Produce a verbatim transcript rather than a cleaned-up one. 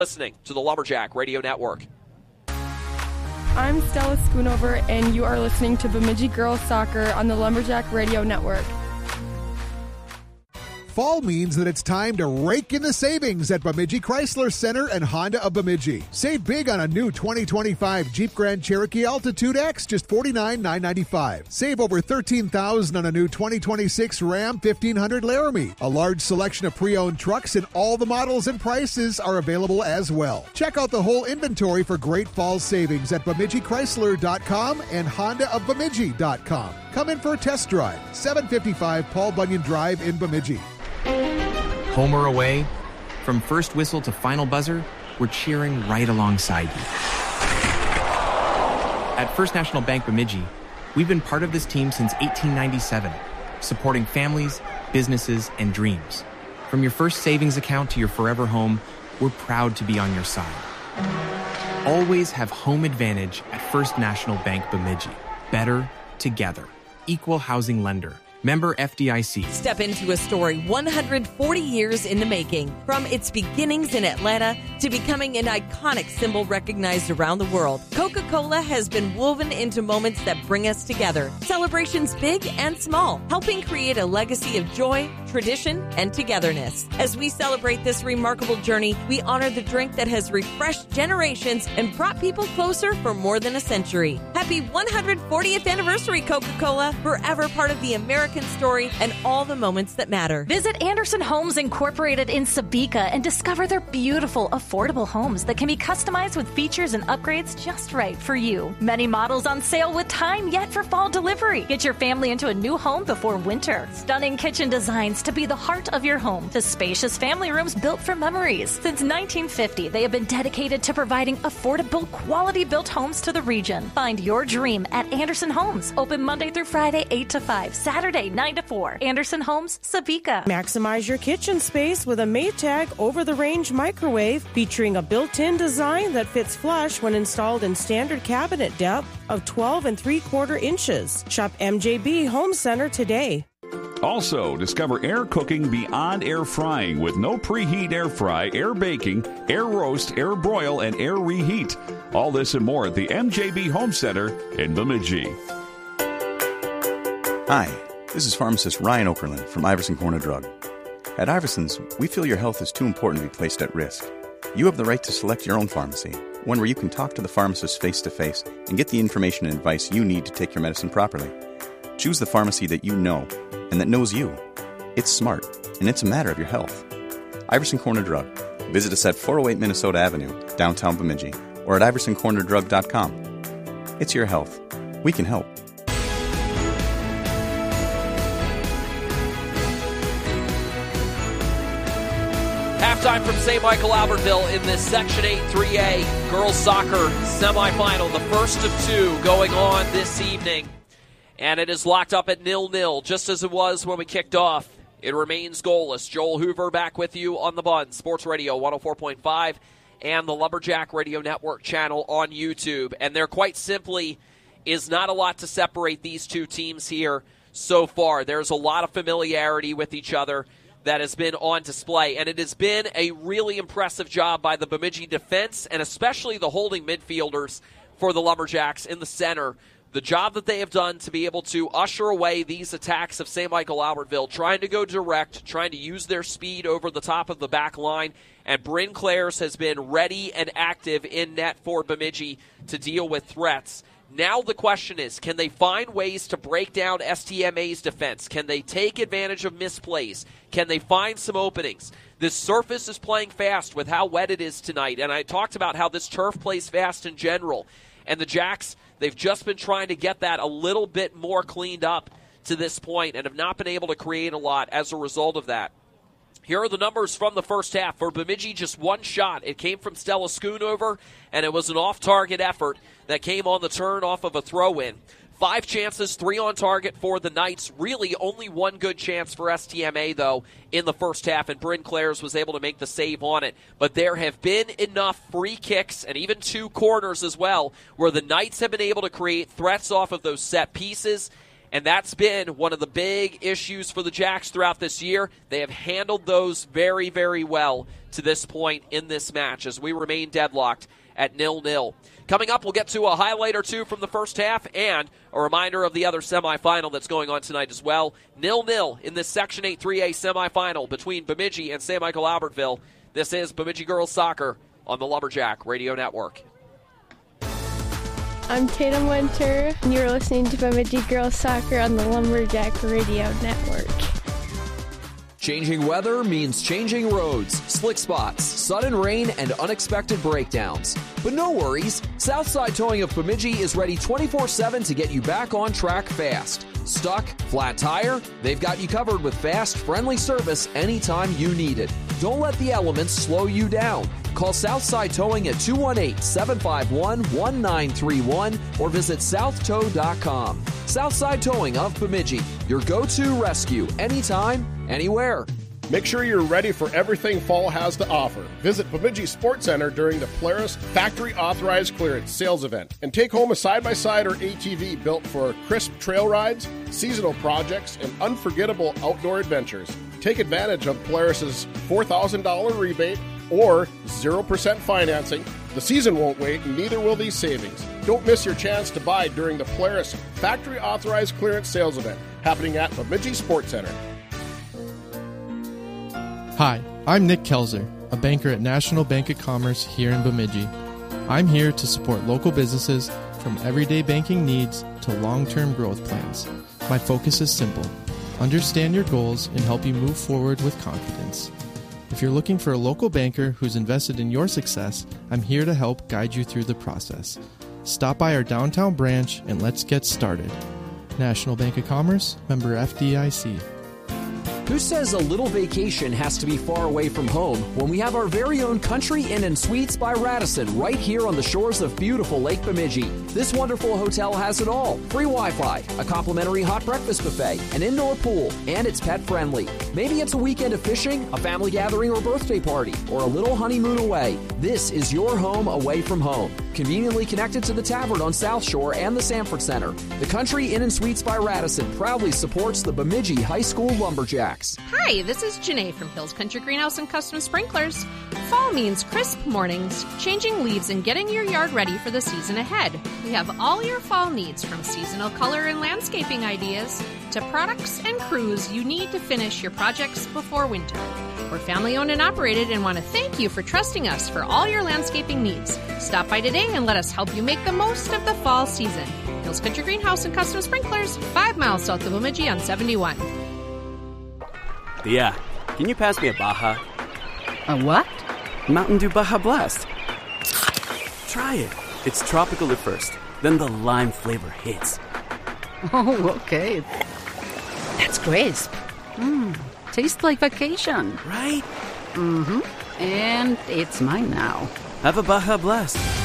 Listening to the Lumberjack Radio Network. I'm Stella Schoonover, and you are listening to Bemidji Girls Soccer on the Lumberjack Radio Network. Fall means that it's time to rake in the savings at Bemidji Chrysler Center and Honda of Bemidji. Save big on a new twenty twenty-five Jeep Grand Cherokee Altitude X, just forty-nine thousand nine hundred ninety-five dollars. Save over thirteen thousand dollars on a new twenty twenty-six Ram fifteen hundred Laramie. A large selection of pre-owned trucks and all the models and prices are available as well. Check out the whole inventory for great fall savings at Bemidji Chrysler dot com and Honda of Bemidji dot com. Come in for a test drive. seven fifty-five Paul Bunyan Drive in Bemidji. Home or away, from first whistle to final buzzer, we're cheering right alongside you. At First National Bank Bemidji, we've been part of this team since eighteen ninety-seven, supporting families, businesses, and dreams. From your first savings account to your forever home, we're proud to be on your side. Always have home advantage at First National Bank Bemidji. Better together. Equal housing lender. Member F D I C. Step into a story one hundred forty years in the making. From its beginnings in Atlanta to becoming an iconic symbol recognized around the world, Coca-Cola has been woven into moments that bring us together. Celebrations big and small, helping create a legacy of joy, tradition, and togetherness. As we celebrate this remarkable journey, we honor the drink that has refreshed generations and brought people closer for more than a century. Happy one hundred fortieth anniversary, Coca-Cola, forever part of the American story and all the moments that matter. Visit Anderson Homes Incorporated in Sabika and discover their beautiful, affordable homes that can be customized with features and upgrades just right for you. Many models on sale with time yet for fall delivery. Get your family into a new home before winter. Stunning kitchen designs to be the heart of your home, to spacious family rooms built for memories. Since nineteen fifty, they have been dedicated to providing affordable, quality-built homes to the region. Find your dream at Anderson Homes. Open Monday through Friday, eight to five, Saturday, nine to four. Anderson Homes, Sabika. Maximize your kitchen space with a Maytag over-the-range microwave featuring a built-in design that fits flush when installed in standard cabinet depth of twelve and three-quarter inches. Shop M J B Home Center today. Also, discover air cooking beyond air frying with no preheat air fry, air baking, air roast, air broil, and air reheat. All this and more at the M J B Home Center in Bemidji. Hi, this is pharmacist Ryan Okerlund from Iverson Corner Drug. At Iverson's, we feel your health is too important to be placed at risk. You have the right to select your own pharmacy, one where you can talk to the pharmacist face-to-face and get the information and advice you need to take your medicine properly. Choose the pharmacy that you know and that knows you. It's smart, and it's a matter of your health. Iverson Corner Drug. Visit us at four oh eight Minnesota Avenue, downtown Bemidji, or at iverson corner drug dot com. It's your health. We can help. Halftime from Saint Michael Albertville in this Section eight three A girls soccer semifinal, the first of two going on this evening. And it is locked up at nil nil, just as it was when we kicked off. It remains goalless. Joel Hoover back with you on the Bun, Sports Radio one oh four point five, and the Lumberjack Radio Network channel on YouTube. And there quite simply is not a lot to separate these two teams here so far. There's a lot of familiarity with each other that has been on display, and it has been a really impressive job by the Bemidji defense and especially the holding midfielders for the Lumberjacks in the center. The job that they have done to be able to usher away these attacks of Saint Michael Albertville, trying to go direct, trying to use their speed over the top of the back line, and Bryn Clares has been ready and active in net for Bemidji to deal with threats. Now the question is, can they find ways to break down S T M A's defense? Can they take advantage of misplays? Can they find some openings? This surface is playing fast with how wet it is tonight, and I talked about how this turf plays fast in general. And the Jacks, they've just been trying to get that a little bit more cleaned up to this point and have not been able to create a lot as a result of that. Here are the numbers from the first half. For Bemidji, just one shot. It came from Stella Schoonover, and it was an off-target effort that came on the turn off of a throw-in. Five chances, three on target for the Knights. Really only one good chance for S T M A, though, in the first half, and Bryn Clares was able to make the save on it. But there have been enough free kicks and even two corners as well where the Knights have been able to create threats off of those set pieces, and that's been one of the big issues for the Jacks throughout this year. They have handled those very, very well to this point in this match as we remain deadlocked at nil nil. Coming up, we'll get to a highlight or two from the first half and a reminder of the other semifinal that's going on tonight as well. nil nil in this Section eight three A semifinal between Bemidji and Saint Michael Albertville. This is Bemidji Girls Soccer on the Lumberjack Radio Network. I'm Tatum Winter, and you're listening to Bemidji Girls Soccer on the Lumberjack Radio Network. Changing weather means changing roads, slick spots, sudden rain, and unexpected breakdowns. But no worries, Southside Towing of Bemidji is ready twenty-four seven to get you back on track fast. Stuck? Flat tire? They've got you covered with fast, friendly service anytime you need it. Don't let the elements slow you down. Call Southside Towing at two one eight, seven five one, one nine three one or visit south tow dot com. Southside Towing of Bemidji, your go-to rescue anytime, anywhere. Make sure you're ready for everything fall has to offer. Visit Bemidji Sports Center during the Polaris Factory Authorized Clearance Sales Event and take home a side-by-side or A T V built for crisp trail rides, seasonal projects, and unforgettable outdoor adventures. Take advantage of Polaris's four thousand dollars rebate or zero percent financing. The season won't wait, and neither will these savings. Don't miss your chance to buy during the Polaris Factory Authorized Clearance Sales Event happening at Bemidji Sports Center. Hi, I'm Nick Kelzer, a banker at National Bank of Commerce here in Bemidji. I'm here to support local businesses from everyday banking needs to long-term growth plans. My focus is simple: understand your goals and help you move forward with confidence. If you're looking for a local banker who's invested in your success, I'm here to help guide you through the process. Stop by our downtown branch and let's get started. National Bank of Commerce, member F D I C. Who says a little vacation has to be far away from home when we have our very own Country Inn and Suites by Radisson right here on the shores of beautiful Lake Bemidji? This wonderful hotel has it all: free Wi-Fi, a complimentary hot breakfast buffet, an indoor pool, and it's pet friendly. Maybe it's a weekend of fishing, a family gathering or birthday party, or a little honeymoon away. This is your home away from home. Conveniently connected to the Tavern on South Shore and the Sanford Center, the Country Inn and Suites by Radisson proudly supports the Bemidji High School Lumberjacks. Hi, this is Janae from Hills Country Greenhouse and Custom Sprinklers. Fall means crisp mornings, changing leaves, and getting your yard ready for the season ahead. We have all your fall needs, from seasonal color and landscaping ideas to products and crews you need to finish your projects before winter. We're family owned and operated and want to thank you for trusting us for all your landscaping needs. Stop by today and let us help you make the most of the fall season. Hills Country Greenhouse and Custom Sprinklers, five miles south of Bemidji on seventy-one. Dia, can you pass me a Baja? A what? Mountain Dew Baja Blast. Try it. It's tropical at first, then the lime flavor hits. Oh, okay. That's crisp. Mmm, tastes like vacation. Right? Mm-hmm. And it's mine now. Have a Baja Blast.